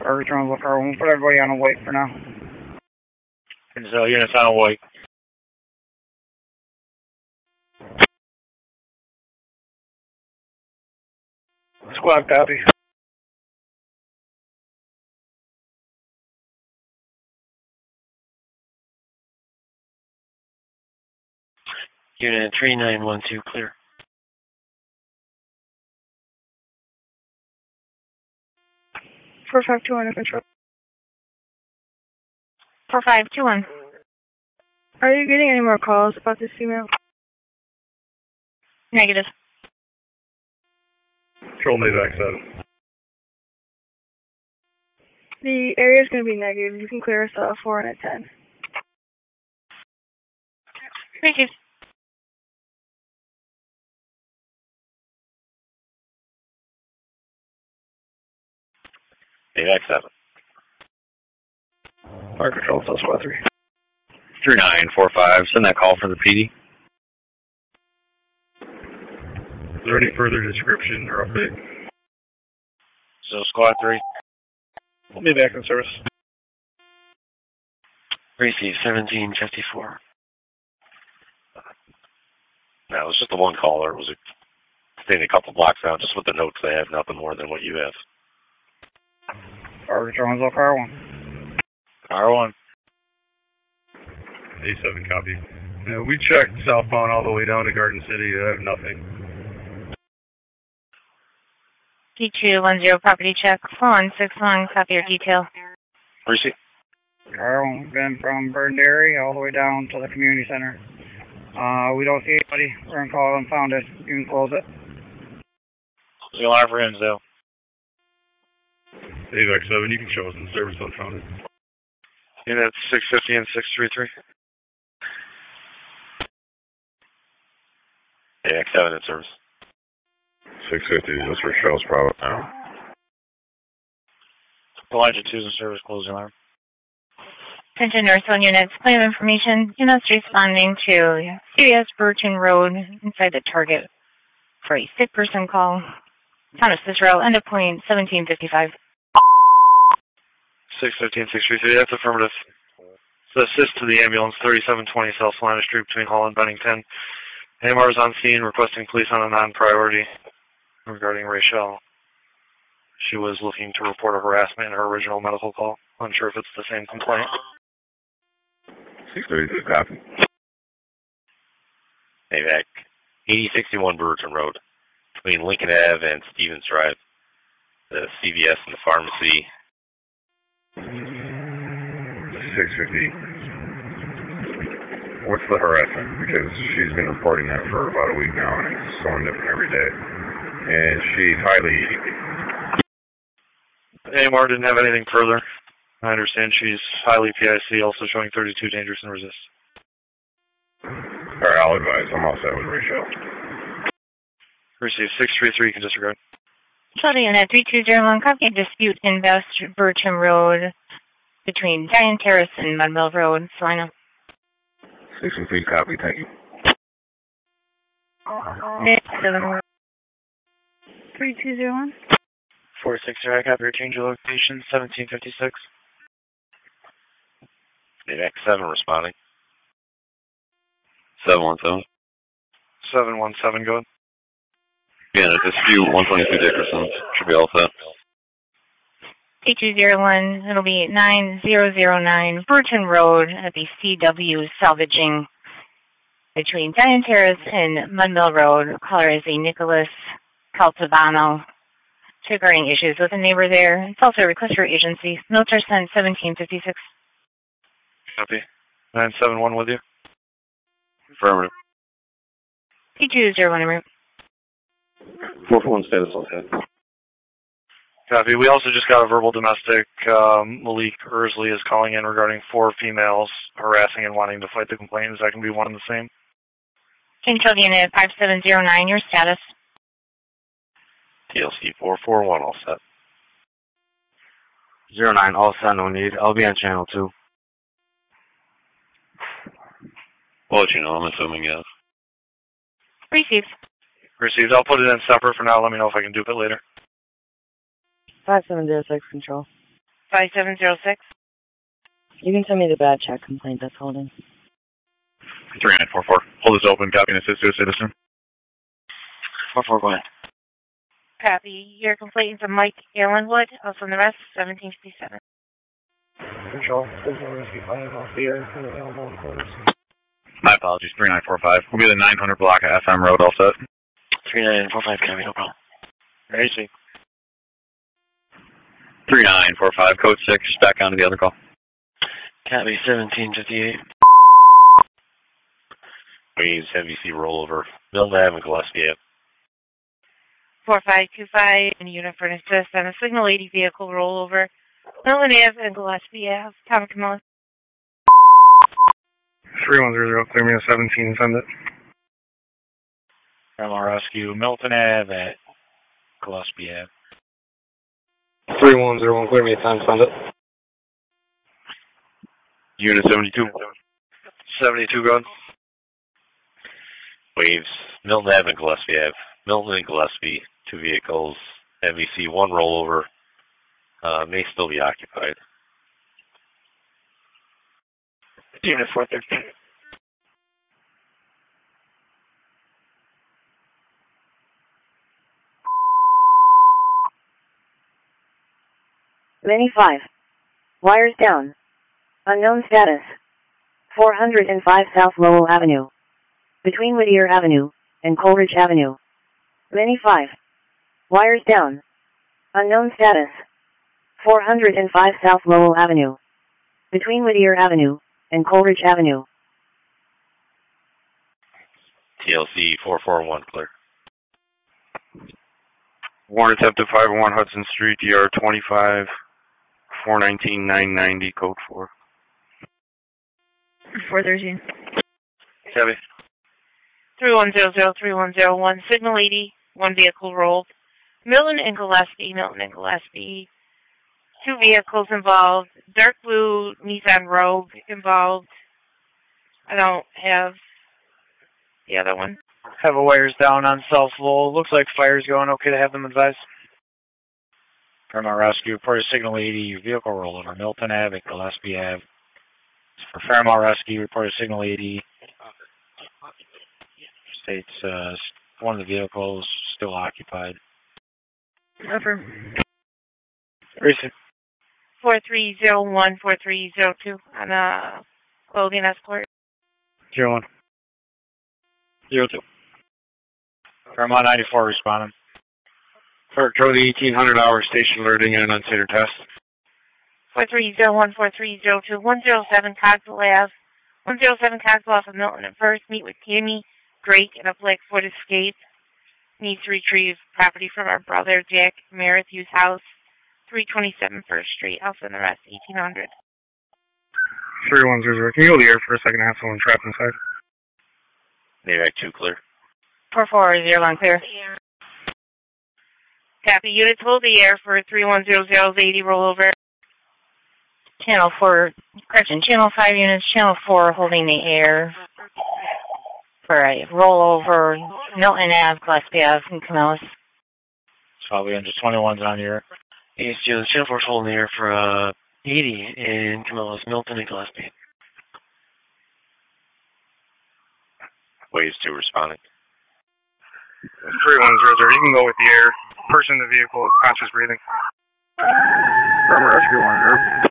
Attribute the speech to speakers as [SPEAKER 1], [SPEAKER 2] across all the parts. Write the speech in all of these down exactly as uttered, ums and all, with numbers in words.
[SPEAKER 1] Our return look, our we'll put everybody on a wait for now.
[SPEAKER 2] And so units on a wait.
[SPEAKER 1] Squad copy.
[SPEAKER 2] Unit three nine one two clear.
[SPEAKER 1] four five two one under control.
[SPEAKER 3] four five two one.
[SPEAKER 1] Are you getting any more calls about this female?
[SPEAKER 3] Negative.
[SPEAKER 4] Control Navac seven.
[SPEAKER 1] The area is going to be negative. You can clear us at four and at ten.
[SPEAKER 3] Receive.
[SPEAKER 2] Navac seven.
[SPEAKER 1] Fire control, so squad three.
[SPEAKER 2] three nine four five, send that call for the P D.
[SPEAKER 4] Is there any further description or update?
[SPEAKER 2] So squad three.
[SPEAKER 1] We'll be back in service.
[SPEAKER 2] Receive seventeen fifty-four. No, it was just the one caller. It was a, staying a couple blocks out, just with the notes they have, nothing more than what you have.
[SPEAKER 1] Our return look, R one.
[SPEAKER 2] R one.
[SPEAKER 4] A seven copy. Yeah, we checked southbound all the way down to Garden City. I have nothing.
[SPEAKER 3] D two one zero property check. four one six one, copy your detail.
[SPEAKER 2] Receive.
[SPEAKER 1] R one, been from Burned area all the way down to the community center. Uh, we don't see anybody. We're going to call it unfounded. You can close it.
[SPEAKER 2] The alarm for Hinsdale.
[SPEAKER 4] Avac seven, you can show us in service unfounded.
[SPEAKER 2] Unit six fifty and six three three. Avac seven in service.
[SPEAKER 4] six fifty, just for Shell's problem now.
[SPEAKER 2] Elijah two's in service, close the alarm.
[SPEAKER 3] Attention Northfield units, point of information. Units responding to C V S Burton Road inside the target for a sick person call. Town of Cicero, end of point seventeen fifty-five.
[SPEAKER 2] six fifty and six three three, that's affirmative. So assist to the ambulance, thirty-seven twenty South Salina Street between Hall and Bennington. A M R is on scene requesting police on a non-priority regarding Rachel. She was looking to report a harassment in her original medical call. Unsure if it's the same complaint.
[SPEAKER 4] six thirty-two copy.
[SPEAKER 2] Avac, eighty sixty-one Brewerton Road, between Lincoln Ave and Stevens Drive. The C V S and the pharmacy.
[SPEAKER 4] six fifty. What's the harassment? Because she's been reporting that for about a week now, and it's going different every day. And she's highly...
[SPEAKER 2] A M R didn't have anything further. I understand she's highly P I C, also showing thirty-two dangerous and resist.
[SPEAKER 4] Alright, I'll advise. I'm all set with Rachel.
[SPEAKER 2] Receive six three three, can disregard.
[SPEAKER 3] Charlie unit three two zero one, copy a dispute in West Burton Road between Diane Terrace and Mudmill Road, Salina.
[SPEAKER 4] six three, copy, thank you.
[SPEAKER 1] three two zero one.
[SPEAKER 2] four six zero, I copy your change of location, seventeen fifty-six. Avac seven responding. seven one seven. seven one seven, go ahead.
[SPEAKER 5] Yeah, the dispute one twenty-two Dickerson. Should be all set.
[SPEAKER 3] eight two zero one, it'll be nine zero zero nine Burton Road at the C W Salvaging between Diane Terrace and Mudmill Road. Caller is a Nicholas Caltivano. Regarding issues with a neighbor there. It's also a request for agency. Notes are sent seventeen fifty-six.
[SPEAKER 2] Copy. nine seven one with you.
[SPEAKER 5] Affirmative.
[SPEAKER 3] eight two zero one, route.
[SPEAKER 5] four four one status all set.
[SPEAKER 2] Copy. We also just got a verbal domestic. Um, Malik Ersley is calling in regarding four females harassing and wanting to fight the complaint. Is that going to be one and the same?
[SPEAKER 3] Control unit five seven zero nine, your status.
[SPEAKER 2] T L C four four one, all set.
[SPEAKER 6] Zero nine, all set, no need. I'll be on channel two.
[SPEAKER 5] We'll let you know, I'm assuming yes.
[SPEAKER 3] Received.
[SPEAKER 2] Received. I'll put it in separate for now. Let me know if I can dupe it later.
[SPEAKER 1] five seven zero six, control.
[SPEAKER 3] five seven zero six.
[SPEAKER 7] You can send me the bad check complaint that's holding.
[SPEAKER 8] three nine four four. Hold this open. Copy and assist to a citizen.
[SPEAKER 6] four four, go ahead.
[SPEAKER 3] Copy. Your complaint from Mike Allenwood, also on the rest, seventeen fifty-seven.
[SPEAKER 1] Control, Rescue five off the air.
[SPEAKER 8] My apologies, three nine four five. We'll be the nine hundred block of F M Road, all set.
[SPEAKER 6] three nine four five, copy, no problem.
[SPEAKER 2] Racing.
[SPEAKER 8] three nine four five, code six, back on to the other call.
[SPEAKER 6] Copy, seventeen fifty-eight.
[SPEAKER 5] Waves, M V C rollover, Milton Ave and Gillespie Ave.
[SPEAKER 3] four five two five, and unit for an assist on a Signal eighty vehicle rollover. Milton Ave and Gillespie Ave. Tom Camillus.
[SPEAKER 2] three one zero zero, clear me a seventeen, send it.
[SPEAKER 9] Paramount Rescue, Milton Ave at Gillespie Ave.
[SPEAKER 2] three one zero one, clear me a ten, send it.
[SPEAKER 5] Unit seventy-two.
[SPEAKER 2] seventy-two, go ahead.
[SPEAKER 5] Waves, Milton Ave and Gillespie Ave. Milton and Gillespie, two vehicles, M V C, one rollover, uh, may still be occupied.
[SPEAKER 2] Unit four thirteen.
[SPEAKER 10] Mini five. Wires down. Unknown status. four hundred five South Lowell Avenue. Between Whittier Avenue and Coleridge Avenue. Mini five. Wires down. Unknown status. four hundred five South Lowell Avenue. Between Whittier Avenue and Coleridge Avenue.
[SPEAKER 5] T L C four four one, clear.
[SPEAKER 6] Warrant attempt to five oh one Hudson Street, D R twenty-five, four nineteen nine ninety, code four.
[SPEAKER 3] four thirteen.
[SPEAKER 2] Copy.
[SPEAKER 3] three one zero zero three one zero one, Signal eighty, one vehicle rolled. Milton and Gillespie, Milton and Gillespie. Two vehicles involved. Dark blue Nissan Rogue involved. I don't have the other one.
[SPEAKER 9] Have a wires down on South Lowell. Looks like fire's going. Okay to have them advised. Paramount Rescue, report a Signal eighty vehicle rollover. Milton Ave at Gillespie Ave. For Paramount Rescue, report a Signal eighty. States uh, one of the vehicles still occupied.
[SPEAKER 3] Over.
[SPEAKER 9] Recent.
[SPEAKER 3] four three zero one, four three zero two on a clothing escort.
[SPEAKER 9] Zero one. Zero two. Paramount ninety-four responding.
[SPEAKER 6] Clerk, Cody eighteen hundred hour station alerting and an unsated test.
[SPEAKER 3] four three zero one, four three zero two, one zero seven Cogswell Ave. one zero seven Cogswell off of Milton at first. Meet with Tammy Drake in a Blackfoot Escape. Needs to retrieve property from our brother Jack Merithew's house. three twenty-seven First Street. I'll send the rest, eighteen hundred.
[SPEAKER 2] three one zero zero, can you go to the air for a second? I have someone trapped inside.
[SPEAKER 5] Navac two, clear.
[SPEAKER 3] four four zero one, clear. Copy. Units hold the air for three one zero zero's eighty rollover. Channel four, correction, Channel five units, Channel four holding the air for a rollover, Milton Ave, Gillespie Ave, and Camillus.
[SPEAKER 9] Probably under twenty-one's on here.
[SPEAKER 6] Yes, Channel four is holding the air for uh, eighty in Camillus, Milton, and Gillespie.
[SPEAKER 5] Waves two responding.
[SPEAKER 2] three one zero zero, you can go with the air. Person in the vehicle, conscious breathing.
[SPEAKER 4] From rescue one, sir.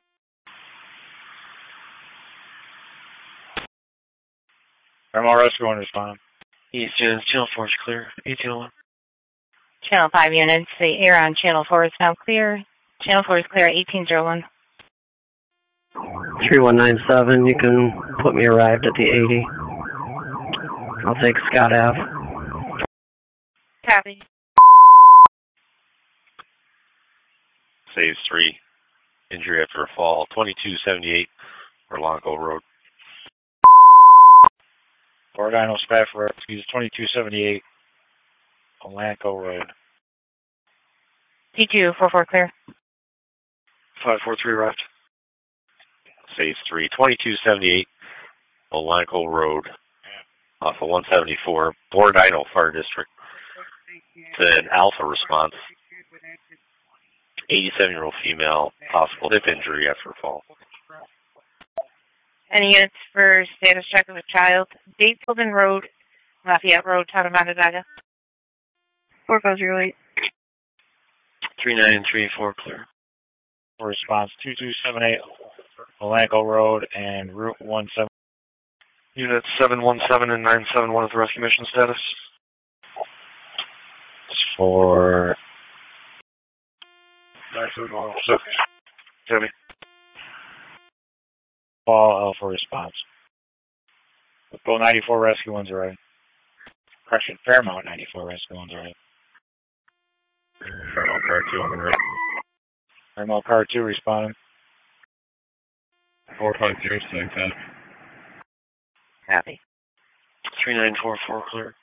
[SPEAKER 9] Paramount Rescue one responding.
[SPEAKER 6] Yes, Channel four is clear, eighteen oh one.
[SPEAKER 3] Channel five units, the air on Channel four is now clear. Channel four is clear, eighteen oh one.
[SPEAKER 7] three one nine seven, you can put me arrived at the eighty. I'll take Scott Ave.
[SPEAKER 3] Copy.
[SPEAKER 5] Saves three. Injury after a fall. twenty-two seventy-eight Orlanco Road.
[SPEAKER 9] Fort Dino Spafford Rescue, twenty-two seventy-eight Orlanco Road.
[SPEAKER 3] T two four four clear.
[SPEAKER 6] five four three left.
[SPEAKER 5] Saves three. twenty-two seventy-eight Orlanco Road. Off of one seventy-four. Bordino Fire District. To an Alpha response. eighty-seven-year-old female, possible hip injury after a fall.
[SPEAKER 3] Any units for status check of a child? Dave Pilden Road, Lafayette Road, Town of Onondaga. four five zero eight.
[SPEAKER 2] three nine three four clear.
[SPEAKER 9] Response two two seven eight, Malanco Road and Route one seven.
[SPEAKER 2] Units seven one seven and nine seven one at the rescue mission status.
[SPEAKER 9] For
[SPEAKER 2] Copy.
[SPEAKER 9] Fall Alpha response. Go ninety-four rescue ones arrived. Correction, Fairmount ninety-four rescue ones arrived.
[SPEAKER 4] Fairmount car two on the road.
[SPEAKER 9] Fairmount car two responding.
[SPEAKER 4] four five zero six ten.
[SPEAKER 3] Copy.
[SPEAKER 2] three nine four four clear.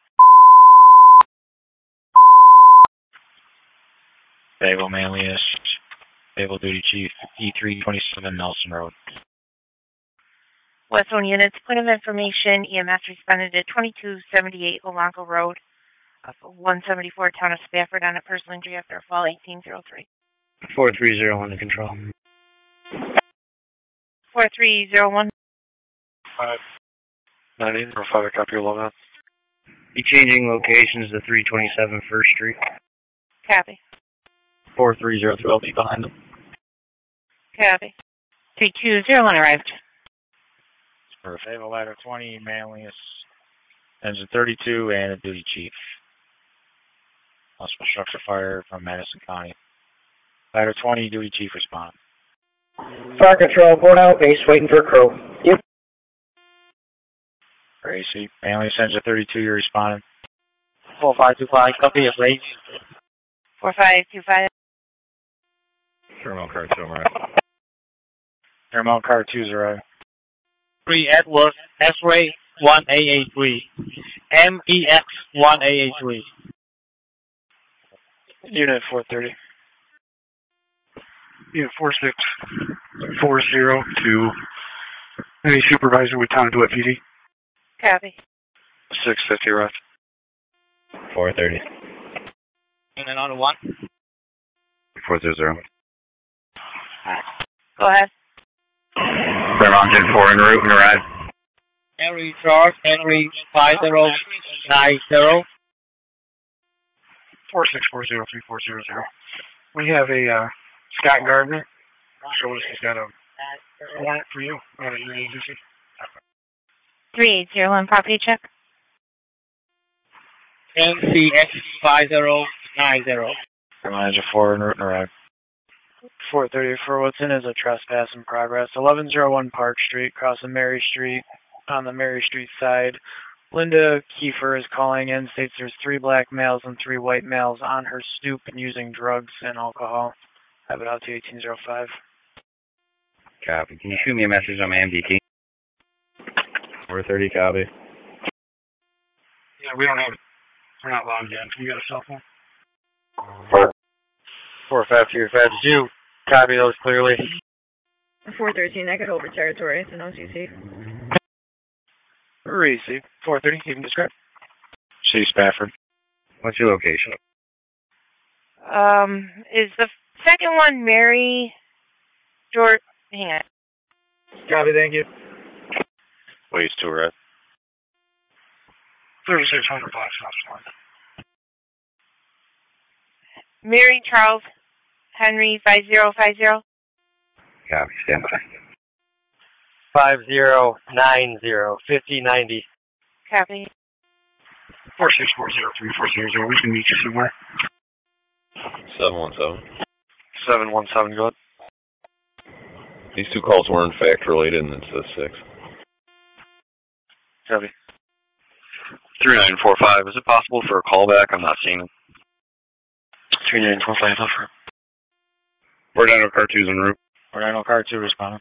[SPEAKER 9] Naval Manlius, Naval Duty Chief, E three twenty-seven Nelson Road.
[SPEAKER 3] West Zone units, point of information, E M S responded to twenty-two seventy-eight Olanco Road, off of one seventy-four Town of Spafford on a personal injury after a fall, eighteen oh three.
[SPEAKER 7] four three zero one to control.
[SPEAKER 3] four three zero one.
[SPEAKER 2] five nine eight zero five, a copy of logout.
[SPEAKER 7] Be changing locations to three twenty-seven First Street.
[SPEAKER 3] Copy.
[SPEAKER 7] four three zero three, I'll be behind them.
[SPEAKER 3] Copy. three two zero one arrived.
[SPEAKER 9] For Naval Ladder twenty, Manlius, Engine thirty-two, and a Duty Chief. Possible structure fire from Madison County. Ladder twenty, Duty Chief respond.
[SPEAKER 7] Fire control, going out base, waiting for crew. Yep.
[SPEAKER 9] For A C, Manlius, Engine thirty-two, you're responding.
[SPEAKER 7] four five two five, copy of range.
[SPEAKER 3] four five two five.
[SPEAKER 4] Fairmount car two, right.
[SPEAKER 9] Fairmount car two's arrived.
[SPEAKER 7] three Edward, S-Ray one A A three. M E X one A A three.
[SPEAKER 2] Unit four thirty. Unit four six four zero two. Any supervisor with Town of DeWitt P D?
[SPEAKER 3] Copy.
[SPEAKER 2] six fifty arrived.
[SPEAKER 4] four thirty.
[SPEAKER 7] And then on one.
[SPEAKER 4] four zero zero.
[SPEAKER 3] Go ahead.
[SPEAKER 8] Fairmount Gen four en route and arrive.
[SPEAKER 7] Henry Charles, Henry five zero nine zero.
[SPEAKER 2] four six four zero three four zero zero. We have a uh, Scott Gardner. Show us he's got a warrant for you out of your agency.
[SPEAKER 3] three eight zero one property check.
[SPEAKER 7] M C X five zero nine zero.
[SPEAKER 9] Fairmount Engine four en route and arrive.
[SPEAKER 1] four thirty for what's in is a trespass in progress. eleven oh one Park Street, crossing Mary Street on the Mary Street side. Linda Kiefer is calling in, states there's three black males and three white males on her stoop and using drugs and alcohol. Have it out to eighteen oh five.
[SPEAKER 8] Copy. Can you shoot me a message on my M D T? four thirty, copy.
[SPEAKER 2] Yeah, we don't have, we're not logged in. You got a cell phone?
[SPEAKER 7] four five two five two. Copy those clearly.
[SPEAKER 11] four thirteen, I could hold the territory. It's an O C C.
[SPEAKER 1] Receive. four thirty, even described.
[SPEAKER 9] City Spafford.
[SPEAKER 8] What's your location?
[SPEAKER 3] Um, is the second one Mary George? Hang on.
[SPEAKER 2] Copy, thank you.
[SPEAKER 5] Ways to arrest.
[SPEAKER 2] thirty-six hundred Black South.
[SPEAKER 3] Mary Charles Henry five zero five zero.
[SPEAKER 8] Copy, stand by.
[SPEAKER 7] Five zero nine zero fifty ninety.
[SPEAKER 3] Copy.
[SPEAKER 2] four six four zero three four zero zero. We can meet you somewhere.
[SPEAKER 5] seven one seven.
[SPEAKER 2] seven one seven, go ahead.
[SPEAKER 4] These two calls were in fact related, and it says six.
[SPEAKER 2] Copy. three nine four five, is it possible for a callback? I'm not seeing it. three nine four five, offer.
[SPEAKER 8] four nine car two's en route.
[SPEAKER 9] four nine car two responding.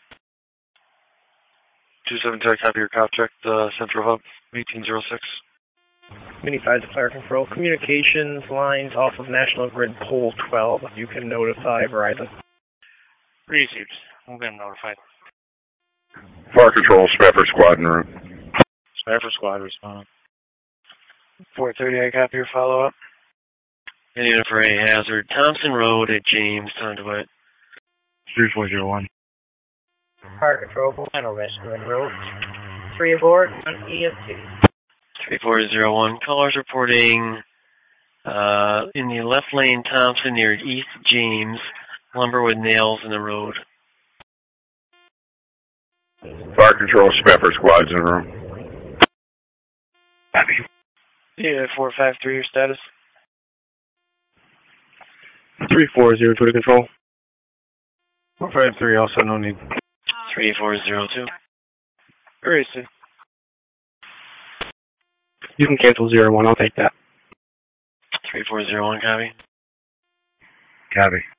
[SPEAKER 2] two seven two, copy your cop check, the Central Hub, eighteen oh six.
[SPEAKER 12] Mini five to fire control. Communications lines off of National Grid pole twelve. You can notify Verizon.
[SPEAKER 1] Received. We'll get them notified.
[SPEAKER 4] Fire control, Spafford squad en route.
[SPEAKER 9] Spafford squad responding.
[SPEAKER 1] four thirty, I copy your follow-up.
[SPEAKER 13] Indiana for a hazard. Thompson Road at James, Conduit.
[SPEAKER 6] three four zero one.
[SPEAKER 12] Fire control, final rescue en route. Three aboard on E F T.
[SPEAKER 13] three four zero one. Callers reporting uh, in the left lane, Thompson near East James. Lumber with nails in the road.
[SPEAKER 4] Fire control, Speffer squads in the room.
[SPEAKER 1] Copy. Yeah, four five three, your status.
[SPEAKER 14] three four zero two to control.
[SPEAKER 1] four five three, also no need. three four zero two. Where is it?
[SPEAKER 14] You can cancel zero one, I'll take that.
[SPEAKER 13] three four zero one, copy.
[SPEAKER 6] Copy.